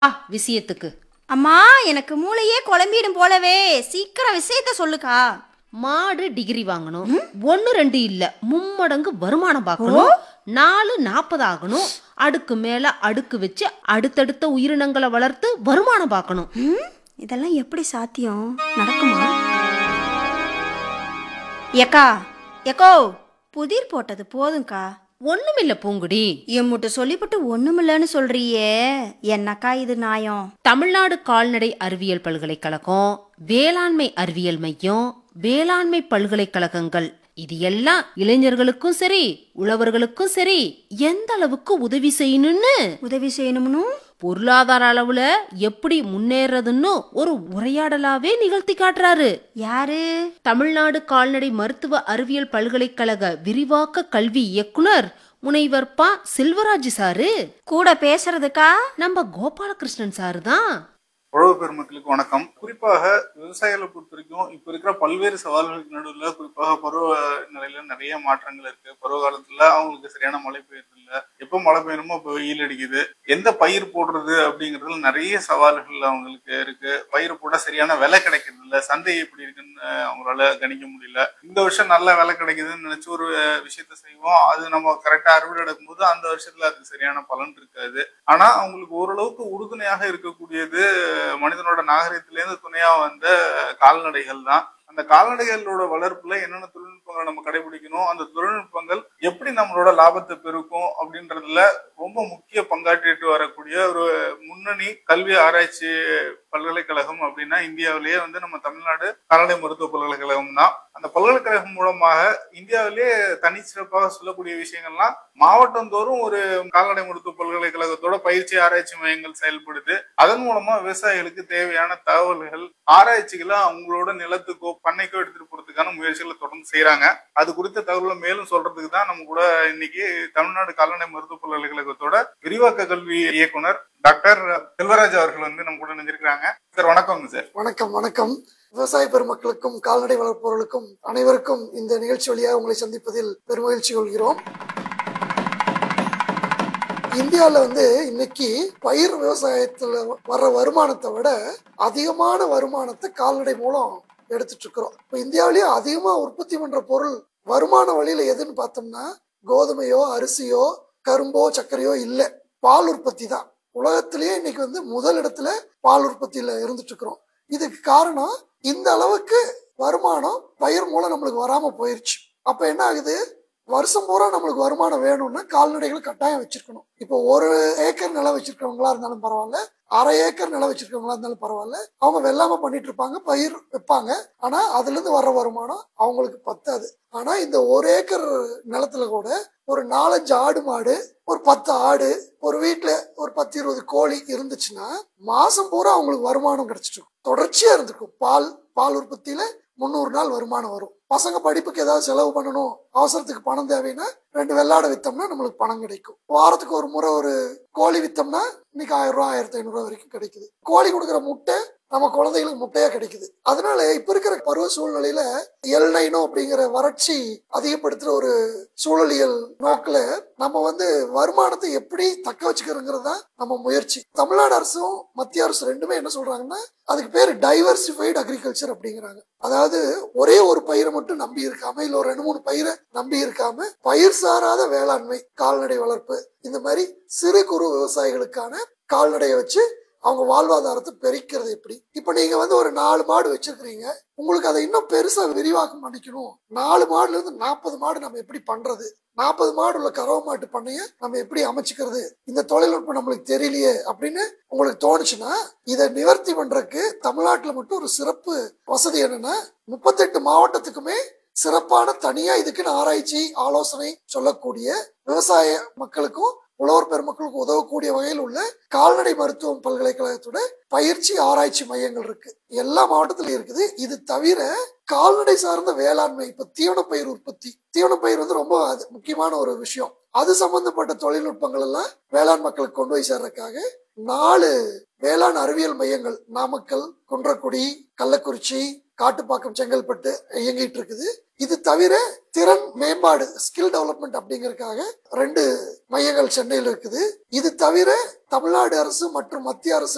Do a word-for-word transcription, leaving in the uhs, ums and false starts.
ஆ விஷயத்துக்கு அம்மா, எனக்கு மூளையே குழம்பிடும் போலவே. சீக்கிரம் விஷயத்த சொல்லுக்கா. மாடு டிகிரி வாங்கணும். ஒன்று ரெண்டு இல்ல மும்மடங்கு வருமானம் பார்க்கணும். நாலு நாற்பது ஆகணும். அடுக்கு மேல அடுக்கு வச்சு அடுத்தடுத்த உயிரினங்களை வளர்த்து வருமானம் பார்க்கணும். ம், இதெல்லாம் எப்படி சாத்தியம்? நடக்குமா? ஏக்கா, ஏக்கோ, புதிர் போட்டது போதும்க்கா. ஒண்ணுமில்ல பூங்குடி. எம்முட்டு சொல்லிவிட்டு ஒண்ணுமில்லன்னு சொல்றியே, என்னக்கா இது நியாயம்? தமிழ்நாடு கால்நடை அறிவியல் பல்கலைக்கழகம், வேளாண்மை அறிவியல் மையம், வேளாண்மை பல்கலைக்கழகங்கள் இது எல்லாம் இளைஞர்களுக்கும் சரி உழவர்களுக்கும் சரி எந்த அளவுக்கு உதவி செய்யணும்னு உதவி செய்யணும்னு பொருளாதார அளவுல எப்படி முன்னேறதுன்னு ஒரு உரையாடலாவே நிகழ்த்தி காட்டுறாரு. யாரு? தமிழ்நாடு கால்நடை மருத்துவ அறிவியல் பல்கலைக்கழக விரிவாக்க கல்வி இயக்குனர் முனைவர் ப செல்வராஜ் சாரு கூட பேசுறதுக்கா? நம்ம கோபாலகிருஷ்ணன் சாரு தான். உழவு பெருமக்களுக்கு வணக்கம். குறிப்பாக விவசாயிகளை பொறுத்த வரைக்கும் இப்ப இருக்கிற பல்வேறு சவால்களுக்கு நடுவில் குறிப்பாக பருவ நிலையில நிறைய மாற்றங்கள் இருக்கு. பருவ காலத்துல அவங்களுக்கு சரியான மழை பெய்யுறது இல்ல, எப்ப மழை பெய்யணுமோ இப்ப வெயில் அடிக்குது. எந்த பயிர் போடுறது அப்படிங்கிறதுல நிறைய சவால்கள் அவங்களுக்கு இருக்கு. பயிர் போட சரியான விலை கிடைக்கிறது இல்ல, சந்தை எப்படி இருக்குன்னு அவங்களால கணிக்க முடியல. இந்த வருஷம் நல்ல விலை கிடைக்குதுன்னு நினைச்சு ஒரு விஷயத்த செய்வோம், அது நம்ம கரெக்டா அறுவடை எடுக்கும் போது அந்த வருஷத்துல அதுக்கு சரியான பலன் இருக்காது. ஆனா அவங்களுக்கு ஓரளவுக்கு உறுதுணையாக இருக்கக்கூடியது மனிதனோட நாகரிகத்திலேருந்து துணையா வந்த கால்நடைகள் தான். அந்த கால்நடைகளோட வளர்ப்புல என்னென்ன தொழில்நுட்பங்களை நம்ம கடைபிடிக்கணும், அந்த தொழில்நுட்பங்கள் எப்படி நம்மளோட லாபத்தை பெருக்கும் அப்படின்றதுல ரொம்ப முக்கிய பங்காற்றிட்டு வரக்கூடிய ஒரு முன்னணி கல்வி ஆராய்ச்சி பல்கலைக்கழகம் அப்படின்னா இந்தியாவிலேயே வந்து நம்ம தமிழ்நாடு கால்நடை மருத்துவ பல்கலைக்கழகம் தான். அந்த பல்கலைக்கழகம் மூலமாக இந்தியாவிலேயே தனிச்சிறப்பாக சொல்லக்கூடிய விஷயங்கள்லாம் மாவட்டம் தோறும் ஒரு கால்நடை மருத்துவ பல்கலைக்கழகத்தோட பயிற்சி ஆராய்ச்சி மையங்கள் செயல்படுது. அதன் மூலமா விவசாயிகளுக்கு தேவையான தகவல்கள் ஆராய்ச்சிகளை அவங்களோட நிலத்துக்கோ பண்ணைக்கோ எடுத்துட்டு போறதுக்கான முயற்சிகளை தொடர்ந்து செய்யறாங்க. அது குறித்த தகவல்களை மேலும் சொல்றதுக்கு தான் நம்ம கூட இன்னைக்கு தமிழ்நாடு கால்நடை மருத்துவ பல்கலைக்கழகத்தோட விரிவாக்க கல்வி இயக்குனர் டாக்டர் செல்வராஜ் அவர்கள் வந்து நம்ம கூட நினைஞ்சிருக்காங்க. சார் வணக்கங்க. சார் வணக்கம். வணக்கம். விவசாய பெருமக்களுக்கும் கால்நடை வளர்ப்பவர்களுக்கும் அனைவருக்கும் இந்த நிகழ்ச்சி வழியாக உங்களை சந்திப்பதில் பெருமகிழ்ச்சி கொள்கிறோம். இந்தியாவில் வந்து இன்னைக்கு பயிர் விவசாயத்துல வர்ற வருமானத்தை விட அதிகமான வருமானத்தை கால்நடை மூலம் எடுத்துட்டு இருக்கிறோம். இப்போ இந்தியாவிலேயே அதிகமா உற்பத்தி பண்ற பொருள் வருமான வழியில எதுன்னு பார்த்தோம்னா கோதுமையோ அரிசியோ கரும்போ சர்க்கரையோ இல்லை, பால் உற்பத்தி தான். உலகத்திலேயே இன்னைக்கு வந்து முதல் இடத்துல பால் உற்பத்தியில இருந்துட்டு இருக்கிறோம். இதுக்கு காரணம் இந்த அளவுக்கு வருமானம் பயிர் மூலம் நம்மளுக்கு வராம போயிருச்சு. அப்ப என்ன ஆகுது, வருஷம் பூரா நம்மளுக்கு வருமானம் வேணும்னா கால்நடைகள் கட்டாயம் வச்சிருக்கணும். இப்போ ஒரு ஏக்கர் நிலம் வச்சிருக்கவங்களா இருந்தாலும் பரவாயில்ல, அரை ஏக்கர் நிலம் வச்சிருக்கவங்களா இருந்தாலும் பரவாயில்ல, அவங்க வெள்ளாம பண்ணிட்டு இருப்பாங்க, பயிர் வைப்பாங்க. ஆனா அதுல இருந்து வர்ற வருமானம் அவங்களுக்கு பத்தாது. ஆனா இந்த ஒரு ஏக்கர் நிலத்துல கூட ஒரு நாலஞ்சு ஆடு மாடு, ஒரு பத்து ஆடு, ஒரு வீட்டுல ஒரு பத்து இருபது கோழி இருந்துச்சுன்னா மாசம் பூரா அவங்களுக்கு வருமானம் கிடைச்சிட்டு இருக்கும். தொடர்ச்சியா இருந்திருக்கும். பால் பால் உற்பத்தியில முந்நூறு நாள் வருமானம் வரும். பசங்க படிப்புக்கு ஏதாவது செலவு பண்ணணும், அவசரத்துக்கு பணம் தேவைன்னா ரெண்டு வெள்ளாடை வித்தோம்னா நம்மளுக்கு பணம் கிடைக்கும். வாரத்துக்கு ஒரு முறை ஒரு கோழி வித்தோம்னா இன்னைக்கு ஆயிரம் ரூபாய் ஆயிரத்தி ஐநூறு ரூபாய் வரைக்கும் கிடைக்குது. கோழி கொடுக்குற முட்டை நம்ம குழந்தைகளுக்கு முட்டையா கிடைக்குது. அதனால இப்ப இருக்கிற பருவ சூழ்நிலையில எல் நைனோ அப்படிங்கிற வறட்சி அதிகப்படுத்துற ஒரு சூழலியல் நோக்குல நம்ம வந்து வருமானத்தை எப்படி தக்க வச்சுக்கிறோங்கிறது தான் நம்ம முயற்சி. தமிழ்நாடு அரசும் மத்திய அரசு ரெண்டுமே என்ன சொல்றாங்கன்னா அதுக்கு பேரு டைவர்சிஃபைடு அக்ரிகல்ச்சர் அப்படிங்கிறாங்க. அதாவது ஒரே ஒரு பயிரை மட்டும் நம்பி இருக்காம இல்ல ஒரு ரெண்டு மூணு பயிரை நம்பி இருக்காம பயிர் சாராத வேளாண்மை, கால்நடை வளர்ப்பு, இந்த மாதிரி சிறு குறு விவசாயிகளுக்கான கால்நடையை வச்சு அவங்க வாழ்வாதாரத்தை பெருக்கிறது எப்படி. இப்ப நீங்க வந்து ஒரு நாலு மாடு வச்சிருக்கிறீங்க, உங்களுக்கு அதை இன்னும் பெருசா விரிவாக்கம் பண்ணிக்கணும், நாலு மாடுல இருந்து நாற்பது மாடு நம்ம எப்படி பண்றது, நாற்பது மாடு உள்ள கறவை மாட்டு பண்ணைய நம்ம எப்படி அமைச்சுக்கிறது, இந்த தொழில்நுட்பம் நம்மளுக்கு தெரியலையே அப்படின்னு உங்களுக்கு தோணுச்சுன்னா இதை நிவர்த்தி பண்றதுக்கு தமிழ்நாட்டுல மட்டும் ஒரு சிறப்பு வசதி என்னன்னா முப்பத்தெட்டு மாவட்டத்துக்குமே சிறப்பான தனியா இதுக்குன்னு ஆராய்ச்சி ஆலோசனை சொல்லக்கூடிய விவசாய மக்களுக்கும் உழவர் பெருமக்களுக்கு உதவக்கூடிய வகையில் உள்ள கால்நடை மருத்துவம் பல்கலைக்கழகத்தோட பயிற்சி ஆராய்ச்சி மையங்கள் இருக்கு. எல்லா மாவட்டத்திலும் இருக்குது. இது தவிர கால்நடை சார்ந்த வேளாண்மை, இப்ப தீவன பயிர் உற்பத்தி, தீவன பயிர் வந்து ரொம்ப முக்கியமான ஒரு விஷயம். அது சம்பந்தப்பட்ட தொழில்நுட்பங்கள் எல்லாம் வேளாண் மக்களுக்கு கொண்டு போய் சேர்றதுக்காக நாலு வேளாண் அறிவியல் மையங்கள் நாமக்கல், குன்றக்குடி, கள்ளக்குறிச்சி, காட்டுப்பாக்கம், செங்கல்பட்டு இயங்கிட்டு இருக்குது. இது தவிர திறன் மேம்பாடு, ஸ்கில் டெவலப்மெண்ட் அப்படிங்கறதுக்காக ரெண்டு மையங்கள் சென்னையில் இருக்குது. இது தவிர தமிழ்நாடு அரசு மற்றும் மத்திய அரசு